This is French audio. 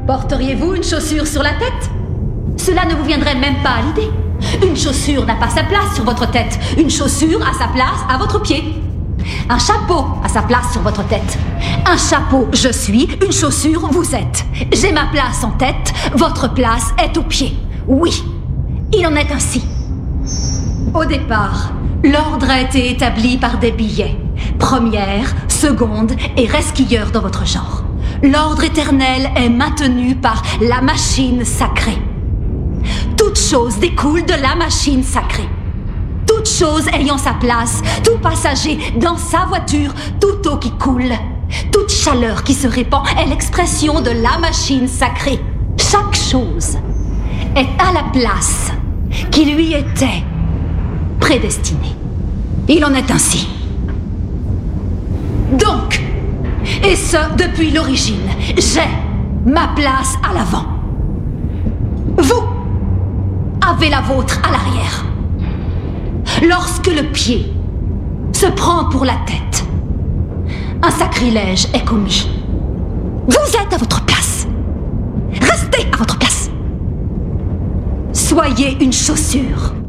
Porteriez-vous une chaussure sur la tête? Cela ne vous viendrait même pas à l'idée. Une chaussure n'a pas sa place sur votre tête. Une chaussure a sa place à votre pied. Un chapeau a sa place sur votre tête. Un chapeau, je suis. Une chaussure, vous êtes. J'ai ma place en tête. Votre place est au pied. Oui, il en est ainsi. Au départ, l'ordre a été établi par des billets. Première, seconde et resquilleur dans votre genre. L'ordre éternel est maintenu par la machine sacrée. Toute chose découle de la machine sacrée. Toute chose ayant sa place, tout passager dans sa voiture, toute eau qui coule, toute chaleur qui se répand est l'expression de la machine sacrée. Chaque chose est à la place qui lui était prédestinée. Il en est ainsi. Donc, et ce depuis l'origine, j'ai ma place à l'avant. Vous avez la vôtre à l'arrière. Lorsque le pied se prend pour la tête, un sacrilège est commis. Vous êtes à votre place. Restez à votre place. Soyez une chaussure.